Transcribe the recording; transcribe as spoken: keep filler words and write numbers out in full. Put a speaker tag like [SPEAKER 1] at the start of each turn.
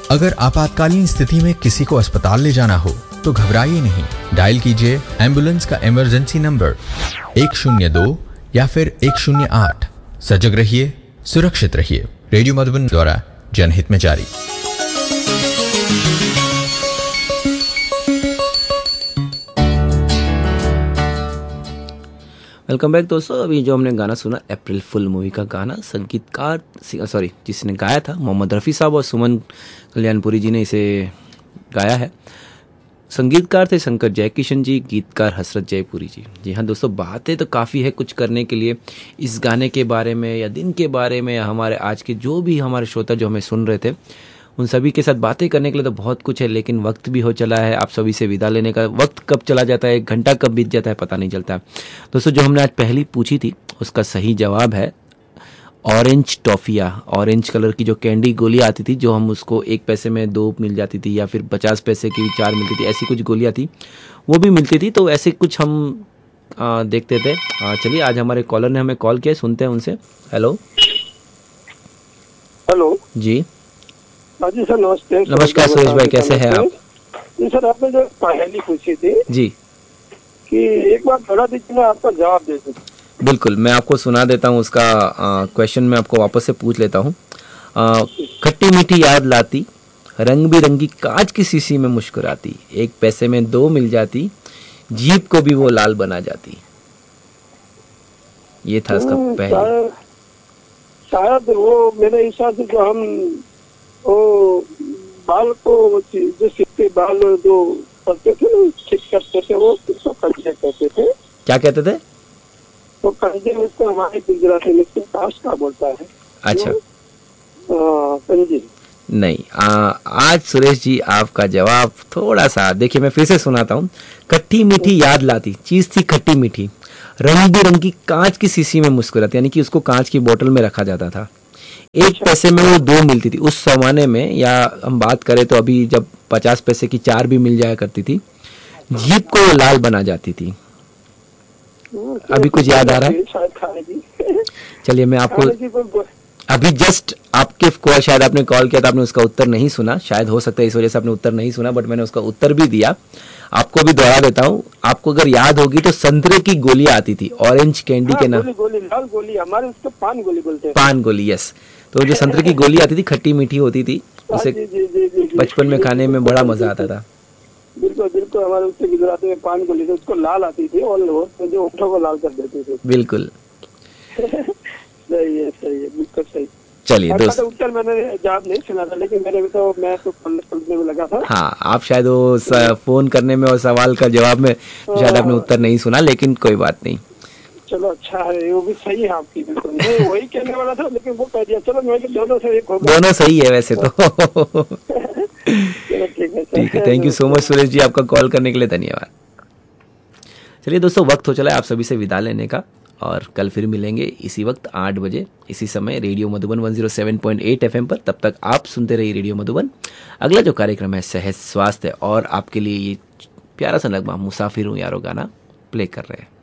[SPEAKER 1] अगर आपातकालीन स्थिति में किसी को अस्पताल ले जाना हो तो घबराइए नहीं, डायल कीजिए एम्बुलेंस का इमरजेंसी नंबर एक शून्य दो या फिर एक शून्य आठ। सजग रहिए, सुरक्षित रहिए। रेडियो मधुबन द्वारा जनहित में जारी।
[SPEAKER 2] वेलकम बैक दोस्तों। अभी जो हमने गाना सुना अप्रैल फुल मूवी का गाना, संगीतकार सॉरी जिसने गाया था मोहम्मद रफ़ी साहब और सुमन कल्याणपुरी जी ने इसे गाया है। संगीतकार थे शंकर जयकिशन जी, गीतकार हसरत जयपुरी जी। जी हाँ दोस्तों, बातें तो काफ़ी है कुछ करने के लिए इस गाने के बारे में या दिन के बारे में, या हमारे आज के जो भी हमारे श्रोता जो हमें सुन रहे थे उन सभी के साथ बातें करने के लिए तो बहुत कुछ है, लेकिन वक्त भी हो चला है। आप सभी से विदा लेने का वक्त कब चला जाता है, एक घंटा कब बीत जाता है पता नहीं चलता। दोस्तों जो हमने आज पहली पूछी थी उसका सही जवाब है ऑरेंज टॉफिया। ऑरेंज कलर की जो कैंडी गोली आती थी, जो हम उसको एक पैसे में दो मिल जाती थी या फिर पचास पैसे की भी चार मिलती थी, ऐसी कुछ गोलियां थी वो भी मिलती थी। तो ऐसे कुछ हम आ, देखते थे। चलिए आज हमारे कॉलर ने हमें कॉल किया, सुनते हैं उनसे। हेलो
[SPEAKER 3] हेलो
[SPEAKER 2] जी।
[SPEAKER 3] हाँ जी सर, नमस्ते।
[SPEAKER 2] नमस्कार सुरेश भाई, कैसे हैं आप?
[SPEAKER 3] जी सर, आपने जो पहेली पूछी थी
[SPEAKER 2] जी
[SPEAKER 3] कि एक बार थोड़ा दीजिए, मैं आपका जवाब दे दूं।
[SPEAKER 2] बिल्कुल, मैं आपको सुना देता हूँ उसका क्वेश्चन। मैं आपको वापस से पूछ लेता हूँ। खट्टी मीठी याद लाती, रंग बिरंगी कांच की शीशी में मुस्कुराती, एक पैसे में दो मिल जाती, जीभ को भी वो लाल बना जाती। ये था उसका पहले।
[SPEAKER 3] शायद शायद वो मेरे हिसाब से जो हम वो बाल को जो सिक्के बाल जो करते थे ठीक करते थे, वो उसको कंजे कहते थे।
[SPEAKER 2] क्या कहते थे?
[SPEAKER 3] तो कंजे उसको हमारे गुजराती में काश का बोलता है।
[SPEAKER 2] अच्छा
[SPEAKER 3] कंजे
[SPEAKER 2] नहीं। आ, आज सुरेश जी आपका जवाब थोड़ा सा देखिए, मैं फिर से सुनाता हूँ। खट्टी मीठी याद लाती, चीज थी खट्टी मीठी, रंग बिरंगी कांच की शीशी में मुस्कुराती, यानी कि उसको कांच की बोतल में रखा जाता था, एक पैसे में वो दो मिलती थी उस जमाने में। या हम बात करें तो अभी जब पचास पैसे की चार भी मिल जाया करती थी, जीभ को वो लाल बना जाती थी। अभी कुछ याद आ रहा है? चलिए मैं आपको अभी जस्ट आपके कॉल, शायद आपने कॉल किया था, आपने उसका उत्तर नहीं सुना, शायद हो सकता है इस वजह से आपने उत्तर नहीं सुना, बट मैंने उसका उत्तर भी दिया। आपको भी दोहरा देता हूँ, आपको अगर याद होगी तो संतरे की गोलियां आती थी, ऑरेंज कैंडी के नाम।
[SPEAKER 3] गोली, लाल गोली, हमारे उसको पान गोली बोलते हैं।
[SPEAKER 2] पान गोली, यस। तो जो संतरे की गोली आती थी, खट्टी मीठी होती थी, उसे बचपन में खाने में बड़ा मजा आता था।
[SPEAKER 3] बिल्कुल बिल्कुल, हमारे उससे गुजराती में पान गोली थी, उसको लाल आती थी और जो होठों को लाल कर देती थी।
[SPEAKER 2] बिल्कुल
[SPEAKER 3] सही है, सही है, बिल्कुल सही।
[SPEAKER 2] चलिए दोस्त,
[SPEAKER 3] उत्तर मैंने जवाब नहीं सुना था, लेकिन मेरे भी तो मैं तो पढ़ने में लगा था।
[SPEAKER 2] हाँ, आप शायद वो फोन करने में और सवाल का जवाब में शायद आपने उत्तर नहीं सुना, लेकिन कोई बात नहीं।
[SPEAKER 3] चलो अच्छा है, वो भी सही है आपकी। बिल्कुल मैं वही कहने वाला था, लेकिन वो कह दिया। चलो मैं दोनों से एक हो गया।
[SPEAKER 2] दोनों सही है वैसे तो।
[SPEAKER 3] ठीक है,
[SPEAKER 2] ठीक है। Thank you so much Suresh ji, आपका कॉल करने के लिए धन्यवाद। चलिए दोस्तों, वक्त हो चला है आप सभी से विदा लेने का, और कल फिर मिलेंगे इसी वक्त आठ बजे इसी समय रेडियो मधुबन एक सौ सात पॉइंट आठ एफएम पर। तब तक आप सुनते रहिए रेडियो मधुबन। अगला जो कार्यक्रम है सहज स्वास्थ्य, और आपके लिए ये प्यारा सा नगमा मुसाफिर हूँ यारो गाना प्ले कर रहे हैं।